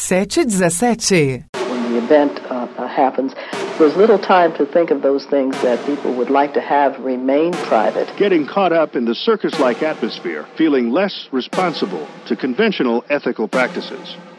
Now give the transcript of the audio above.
717. When the event happens, there's little time to think of those things that people would like to have remain private. Getting caught up in the circus-like atmosphere, feeling less responsible to conventional ethical practices.